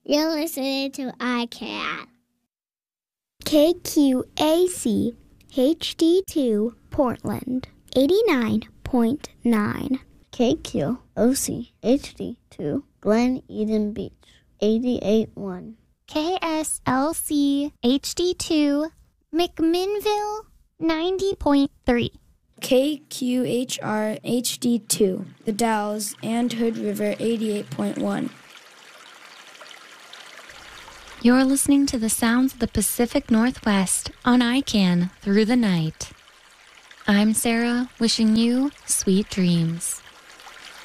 You're listening to iCat. KQAC HD2 Portland 89.9. KQOC HD2 Glen Eden Beach 88.1. KSLC HD2 McMinnville 90.3. KQHR HD2 The Dalles and Hood River 88.1. You're listening to the sounds of the Pacific Northwest on ICANN through the night. I'm Sarah, wishing you sweet dreams.